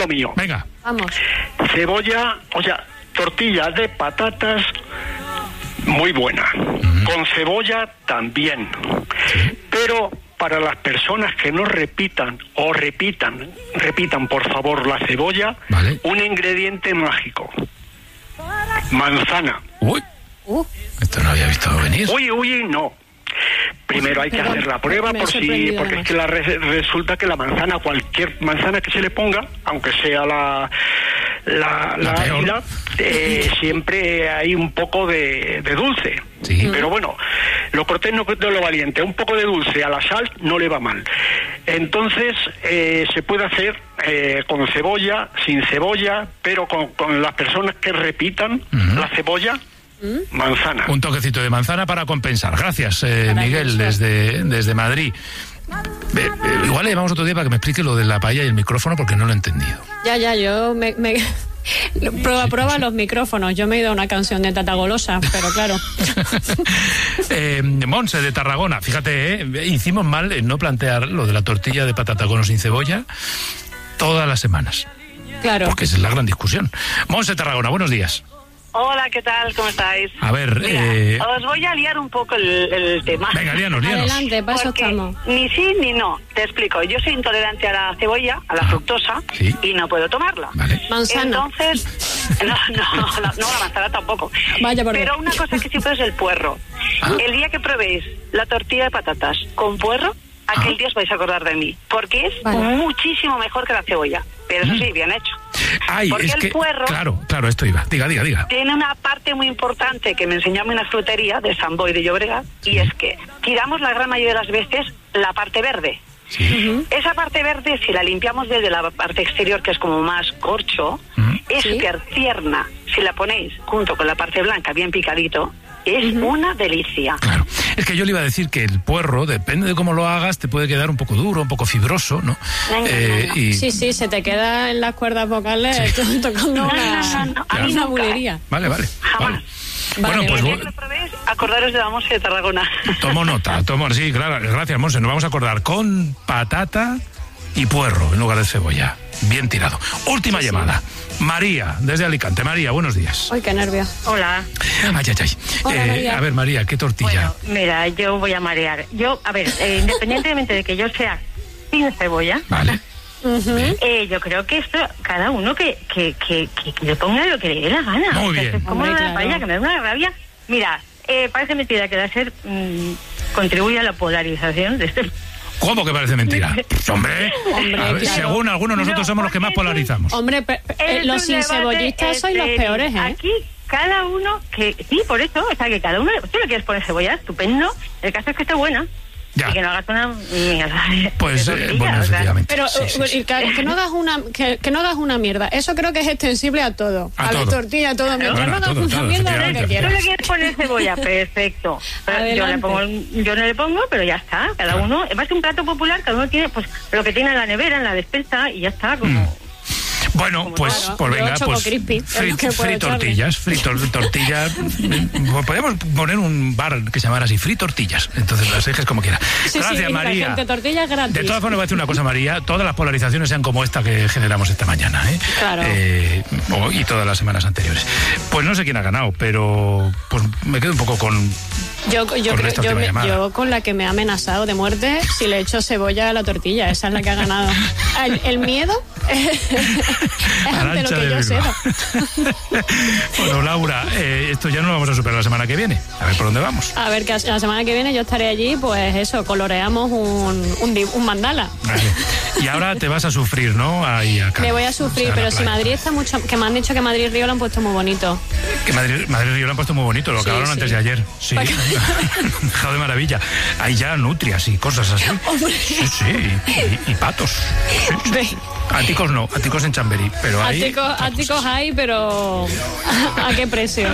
lo mío. Venga. Vamos. Cebolla, o sea, tortilla de patatas muy buena. Con cebolla también. Pero para las personas que no repitan por favor la cebolla, vale. Un ingrediente mágico. Manzana. Uy. Esto no había visto venir. Uy, no. Primero hay que hacer la prueba porque es que resulta que la manzana, cualquier manzana que se le ponga, aunque sea la ácida, siempre hay un poco de dulce. Sí. Pero bueno, lo cortés no es lo valiente. Un poco de dulce a la sal no le va mal. Entonces se puede hacer con cebolla, sin cebolla, pero con las personas que repitan la cebolla. Manzana. Un toquecito de manzana para compensar. Gracias, Miguel, desde Madrid. Igual le llamamos otro día para que me explique lo de la paella y el micrófono, porque no lo he entendido. Ya, yo me... Prueba los micrófonos. Yo me he ido a una canción de Tata Golosa, pero claro. Monse, de Tarragona. Fíjate, hicimos mal en no plantear lo de la tortilla de patata con o sin cebolla todas las semanas. Claro. Porque esa es la gran discusión. Monse, Tarragona, buenos días. Hola, ¿qué tal? ¿Cómo estáis? A ver, mira, os voy a liar un poco el tema. Venga, líanos. Adelante, para eso estamos. Ni sí ni no. Te explico. Yo soy intolerante a la cebolla, a la fructosa, ¿sí? Y no puedo tomarla. Vale. Manzana. Entonces, no, la manzana tampoco. Vaya por Pero Dios. una cosa que sí puedo es el puerro. El día que probéis la tortilla de patatas con puerro, aquel día os vais a acordar de mí. Porque es muchísimo mejor que la cebolla. Pero eso sí, bien hecho. Ay, porque es el que, puerro... Claro, esto iba. Diga. Tiene una parte muy importante que me enseñó una frutería de San Boi de Llobregat, y es que tiramos la gran mayoría de las veces la parte verde. Sí. Esa parte verde, si la limpiamos desde la parte exterior, que es como más corcho, es súper tierna. Si la ponéis junto con la parte blanca, bien picadito, es una delicia. Claro. Es que yo le iba a decir que el puerro, depende de cómo lo hagas, te puede quedar un poco duro, un poco fibroso, ¿no? Y... Sí, se te queda en las cuerdas vocales tocando una bulería. Vale. Jamás. Bueno, pues el día que lo probéis, acordaros de la Monse de Tarragona. Tomo nota, sí, claro, gracias, Monse. Nos vamos a acordar con patata y puerro en lugar de cebolla. Bien tirado. Última llamada. María, desde Alicante. María, buenos días. Uy, qué nervio. Hola. Ay. Hola, María. A ver, María, ¿qué tortilla? Bueno, mira, yo voy a marear. Independientemente de que yo sea sin cebolla, Vale. yo creo que esto, cada uno que le ponga lo que le dé la gana. Muy bien. Es como la paella, que me da una rabia. Mira, parece mentira que láser contribuye a la polarización de este... ¿Cómo que parece mentira? Hombre, claro. Según algunos nosotros somos los que más polarizamos. Hombre, los sin cebollistas sois los peores, ¿eh? Aquí cada uno sí, por eso, o sea, que cada uno, tú le quieres poner cebolla, estupendo, el caso es que esté buena. Ya. Y que no hagas una mierda. Pues bueno, efectivamente. Pero sí. que no hagas una mierda. Eso creo que es extensible a todo. A la tortilla, a todo. Mientras no hagas una mierda, lo que quieras. Tú le quieres poner cebolla, perfecto. Yo no le pongo, pero ya está. Cada uno, va a ser un plato popular, cada uno tiene pues lo que tiene en la nevera, en la despensa, y ya está, como... Bueno, pues venga, fritortillas. Podemos poner un bar que se llamara así, fritortillas. Entonces las dejes como quieras. Gracias, María. Gente, tortillas gratis. De todas formas, voy a decir una cosa, María. Todas las polarizaciones sean como esta que generamos esta mañana, ¿eh? Claro. Y todas las semanas anteriores. Pues no sé quién ha ganado, pero pues me quedo un poco con... Yo con la que me ha amenazado de muerte, si le echo cebolla a la tortilla, esa es la que ha ganado. El miedo es ante lo que yo sé. Bueno, Laura, esto ya no lo vamos a superar la semana que viene. A ver por dónde vamos. A ver, que la semana que viene yo estaré allí, pues eso, coloreamos un mandala. Vale. Y ahora te vas a sufrir, ¿no? Ahí acá. Me voy a sufrir, pero si Madrid está mucho... Que me han dicho que Madrid Río lo han puesto muy bonito. Que Madrid Río lo han puesto muy bonito, lo acabaron antes de ayer. Sí. Dejado de maravilla. Hay ya nutrias y cosas así. Sí. Y patos. Sí. Áticos no, áticos en Chamberí, pero hay... Áticos hay, pero ¿a qué precio?